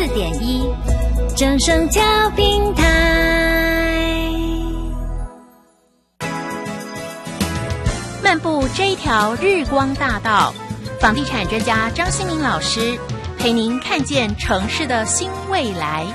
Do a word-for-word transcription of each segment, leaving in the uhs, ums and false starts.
四点一，正声调频台。漫步这一条日光大道，房地产专家张新民老师陪您看见城市的新未来。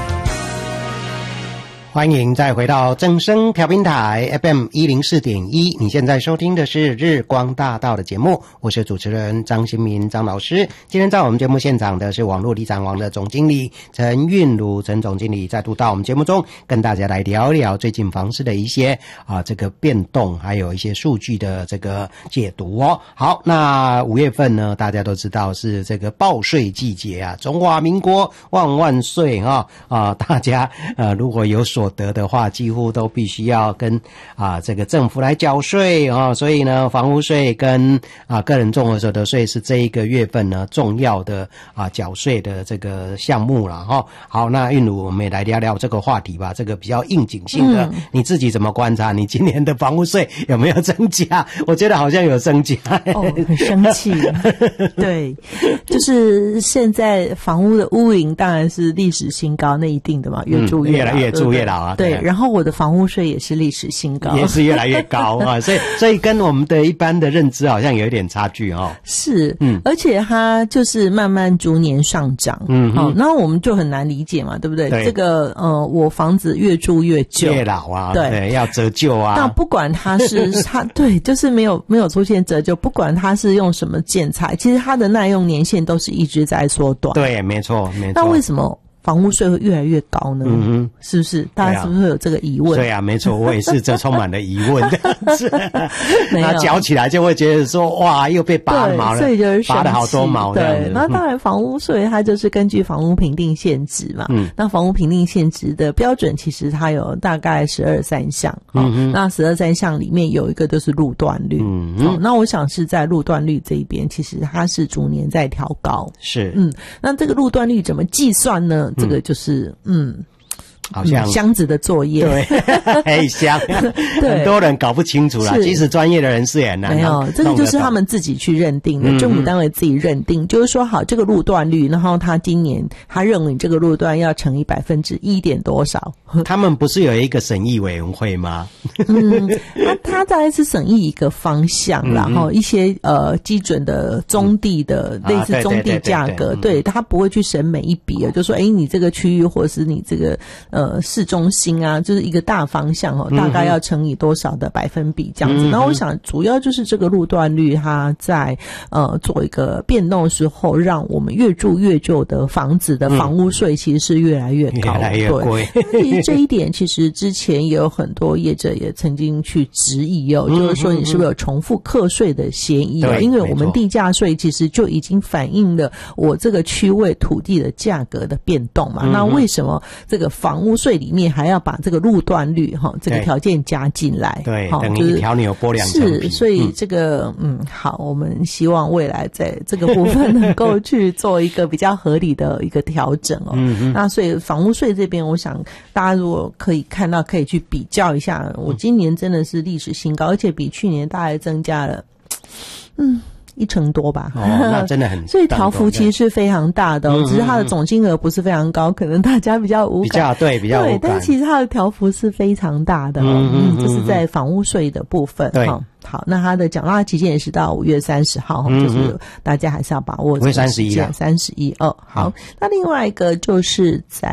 欢迎再回到正声调频台 F M 一零四点一，你现在收听的是日光大道的节目，我是主持人张新民张老师。今天在我们节目现场的是网络地产王的总经理陈韵如陈总经理，再度到我们节目中跟大家来聊一聊最近房市的一些啊这个变动，还有一些数据的这个解读哦。好，那五月份呢，大家都知道是这个报税季节啊，中华民国万万岁啊啊！大家呃如果有所得的话，几乎都必须要跟啊这个政府来缴税啊、哦，所以呢，房屋税跟啊个人综合所得税是这一个月份呢重要的啊缴税的这个项目了哈、哦。好，那韵如我们也来聊聊这个话题吧，这个比较应景性的，嗯、你自己怎么观察？你今年的房屋税有没有增加？我觉得好像有增加。 哦，很生气。对，就是现在房屋的屋龄当然是历史新高，那一定的嘛，越住越老、嗯、越来越住越老。啊、 对, 对，然后我的房屋税也是历史新高， 也是越来越高啊，所以所以跟我们的一般的认知好像有一点差距哦。 是，嗯，而且它就是慢慢逐年上涨，嗯，好、哦，那我们就很难理解嘛，对不对？对，这个呃，我房子越住越旧， 越老啊， 对， 对要折旧啊。 那不管它是它对，就是没有没有出现折旧，不管它是用什么建材，其实它的耐用年限都是一直在缩短。 对，没错，没错。 那为什么房屋税会越来越高呢？嗯哼，是不是？大家是不是会有这个疑问？ 对啊，没错，我也是这充满了疑问的。是，那缴起来就会觉得说，哇，又被拔毛了， 所以就是拔了好多毛。 对，那当然，房屋税它就是根据房屋评定现值嘛。嗯，那房屋评定现值的标准其实它有大概十二三项。嗯哼，那十二三项里面有一个就是路段率。嗯嗯，那我想是在路段率这一边，其实它是逐年在调高。 是， 嗯，那这个路段率怎么计算呢？这个就是嗯。 好像、 嗯、箱子的作业， 对，很香，很多人搞不清楚啦。即使专业的人士也很难。 没有，这个就是他们自己去认定的，嗯、政府单位自己认定，就是说好这个路段率，然后他今年他认为这个路段要乘以百分之一点多少。 他们不是有一个审议委员会吗？ 嗯，他他大概是审议一个方向，然后一些呃基准的中地的、嗯、类似中地价格，啊、对, 对, 对, 对, 对他不会去审每一笔，就说哎，你这个区域或者是你这个。呃，市中心啊，就是一个大方向哦，大概要乘以多少的百分比这样子。那、嗯、我想主要就是这个路段率，它在呃做一个变动的时候，让我们越住越旧的房子的房屋税其实是越来越高， 越来越贵。 对，这一点其实之前也有很多业者也曾经去质疑哦，嗯、就是说你是不是有重复课税的嫌疑哦？因为我们地价税其实就已经反映了我这个区位土地的价格的变动嘛。嗯、那为什么这个房屋税里面还要把这个路段率哈这个条件加进来？ 对，等于一条牛剥两层皮。 是，所以这个嗯好，我们希望未来在这个部分能够去做一个比较合理的一个调整哦。嗯那所以房屋税这边，我想大家如果可以看到，可以去比较一下，我今年真的是历史新高，而且比去年大概增加了，嗯。一成多吧， 哦，那真的很， 所以条幅其实是非常大的、哦嗯，只是它的总金额不是非常高，可能大家比较无感， 比较对，比较无感， 对，但其实它的条幅是非常大的、哦，嗯嗯，这、嗯、是在房屋税的部分， 对。 哦好，那它的缴纳期间也是到五月三十号，嗯、就是大家还是要把握这个时间，三十一，三十一哦。好，那另外一个就是在